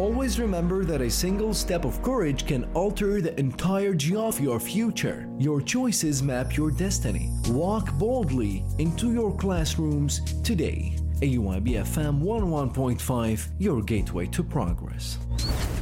Always remember that a single step of courage can alter the entirety of your future. Your choices map your destiny. Walk boldly into your classrooms today. AUIB FM 101.5, your gateway to progress.